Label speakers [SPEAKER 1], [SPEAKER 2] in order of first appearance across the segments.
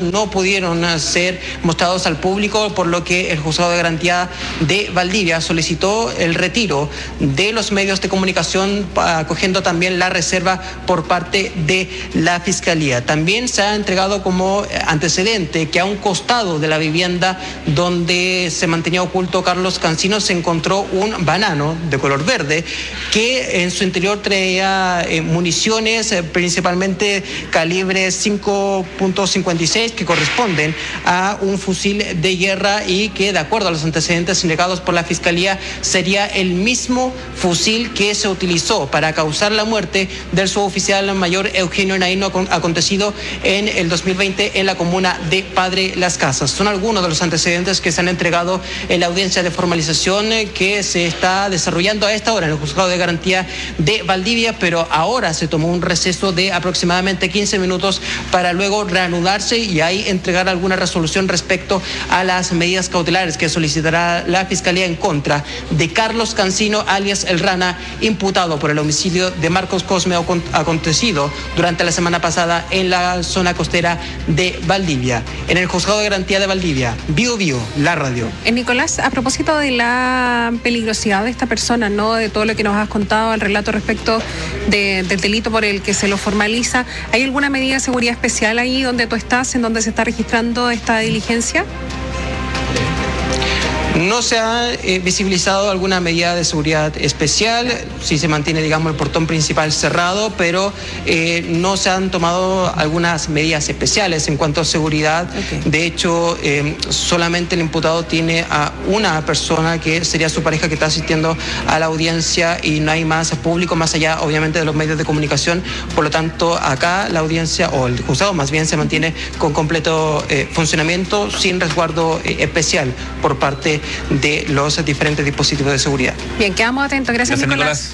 [SPEAKER 1] no pudieron ser mostrados al público, por lo que el Juzgado de Garantía de Valdivia solicitó el retiro de los medios de comunicación, acogiendo también la reserva por parte de la Fiscalía. También se ha entregado como antecedente que a un costado de la vivienda donde se mantenía oculto Carlos Cancino se encontró un banano de color verde que en su interior traía municiones, principalmente calibre 5.56, que corresponden a un fusil de guerra y que, de acuerdo a los antecedentes indicados por la Fiscalía, sería el mismo fusil que se utilizó para causar la muerte del suboficial mayor Eugenio Naino, acontecido en el 2020 en la comuna de Padre Las Casas. Son algunos de los antecedentes que se han entregado en la audiencia de formalización que se está desarrollando a esta hora en el Juzgado de Garantía de Valdivia, pero ahora se tomó un receso de aproximadamente 15 minutos para luego reanudarse y ahí entregar alguna resolución respecto a las medidas cautelares que solicitará la Fiscalía en contra de Carlos Cancino, alias El Rana, imputado por el homicidio de Marcos Cosme acontecido durante la semana pasada en la zona costera de Valdivia. En el Juzgado de Garantía de Valdivia, Bio Bio, la radio.
[SPEAKER 2] Nicolás, a propósito de la peligrosidad de esta persona, ¿no? De todo lo que nos has contado, el relato respecto del delito por el que se lo formaliza, ¿hay alguna medida de seguridad especial ahí donde tú estás, en donde se está registrando esta diligencia?
[SPEAKER 1] No se ha visibilizado alguna medida de seguridad especial, sí se mantiene, digamos, el portón principal cerrado, pero no se han tomado algunas medidas especiales en cuanto a seguridad. Okay. De hecho, solamente el imputado tiene a una persona que sería su pareja que está asistiendo a la audiencia y no hay más público más allá, obviamente, de los medios de comunicación. Por lo tanto, acá la audiencia, o el juzgado más bien, se mantiene con completo funcionamiento, sin resguardo especial por parte de los diferentes dispositivos de seguridad.
[SPEAKER 2] Bien, quedamos atentos. Gracias, Nicolás.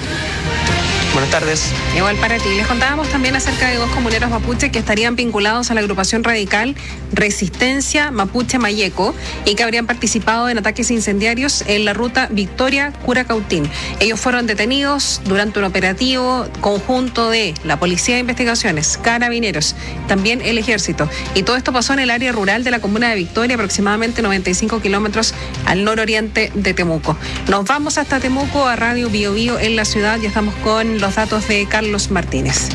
[SPEAKER 1] Buenas tardes.
[SPEAKER 2] Igual para ti. Les contábamos también acerca de dos comuneros mapuche que estarían vinculados a la agrupación radical Resistencia Mapuche Mayeco y que habrían participado en ataques incendiarios en la ruta Victoria-Curacautín. Ellos fueron detenidos durante un operativo conjunto de la Policía de Investigaciones, Carabineros, también el Ejército. Y todo esto pasó en el área rural de la comuna de Victoria, aproximadamente 95 kilómetros al nororiente de Temuco. Nos vamos hasta Temuco, a Radio Bio Bio en la ciudad. Ya estamos con los datos de Carlos Martínez.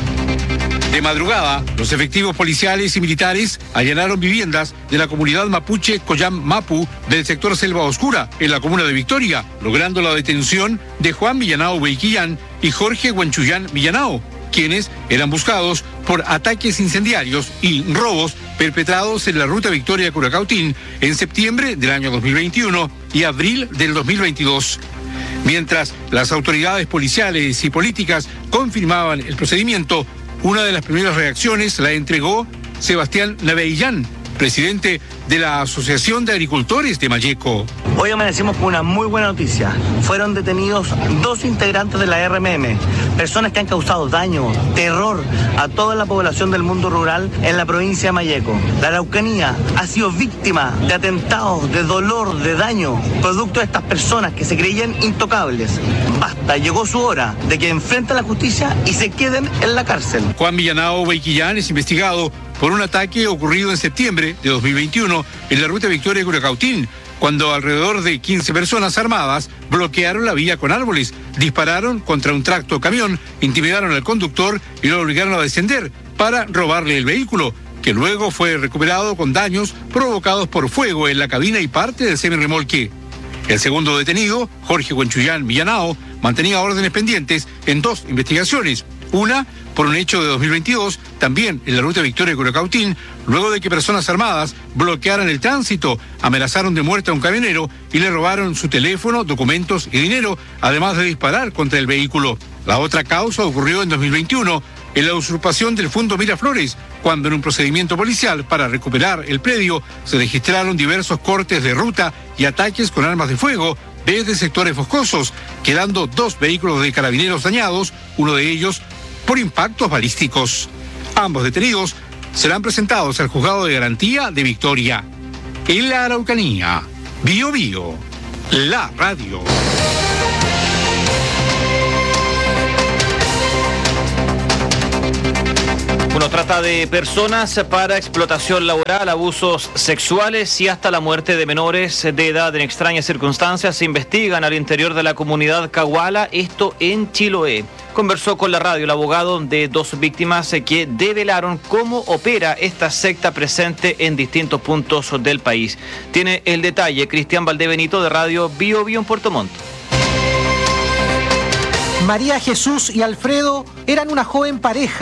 [SPEAKER 3] De madrugada, los efectivos policiales y militares allanaron viviendas de la comunidad mapuche Coyam Mapu del sector Selva Oscura, en la comuna de Victoria, logrando la detención de Juan Millanao Beiquillán y Jorge Huanchuyán Millanao, quienes eran buscados por ataques incendiarios y robos perpetrados en la ruta Victoria-Curacautín en septiembre del año 2021 y abril del 2022. Mientras las autoridades policiales y políticas confirmaban el procedimiento, una de las primeras reacciones la entregó Sebastián Naveillán, presidente de la Asociación de Agricultores de Mayeco.
[SPEAKER 4] Hoy amanecimos con una muy buena noticia. Fueron detenidos 2 integrantes de la RMM, personas que han causado daño, terror a toda la población del mundo rural en la provincia de Mayeco. La Araucanía ha sido víctima de atentados, de dolor, de daño, producto de estas personas que se creían intocables. Basta, llegó su hora de que enfrenten la justicia y se queden en la cárcel.
[SPEAKER 3] Juan Millanao Beiquillán es investigado por un ataque ocurrido en septiembre de 2021 en la ruta Victoria-Curacautín, cuando alrededor de 15 personas armadas bloquearon la vía con árboles, dispararon contra un tracto camión, intimidaron al conductor y lo obligaron a descender para robarle el vehículo, que luego fue recuperado con daños provocados por fuego en la cabina y parte del semirremolque. El segundo detenido, Jorge Huanchuyán Millanao, mantenía órdenes pendientes en 2 investigaciones. Una por un hecho de 2022, también en la ruta Victoria-Curacautín, luego de que personas armadas bloquearan el tránsito, amenazaron de muerte a un camionero y le robaron su teléfono, documentos y dinero, además de disparar contra el vehículo. La otra causa ocurrió en 2021, en la usurpación del Fundo Miraflores, cuando en un procedimiento policial para recuperar el predio se registraron diversos cortes de ruta y ataques con armas de fuego desde sectores boscosos, quedando 2 vehículos de carabineros dañados, uno de ellos por impactos balísticos. Ambos detenidos serán presentados al Juzgado de Garantía de Victoria. En la Araucanía, Bio Bio, la radio.
[SPEAKER 5] Bueno, Bueno, trata de personas para explotación laboral, abusos sexuales y hasta la muerte de menores de edad en extrañas circunstancias se investigan al interior de la comunidad Caguala, esto en Chiloé. Conversó con la radio el abogado de dos víctimas que develaron cómo opera esta secta presente en distintos puntos del país. Tiene el detalle Cristian Valdebenito de Radio Bio Bio en Puerto Montt.
[SPEAKER 6] María Jesús y Alfredo eran una joven pareja